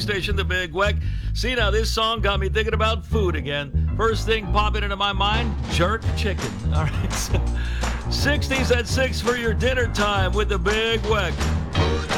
station, The Big Weck. See, now this song got me thinking about food again. First thing popping into my mind, jerk chicken. All right, so 60s at 6 for your dinner time with The Big Weck.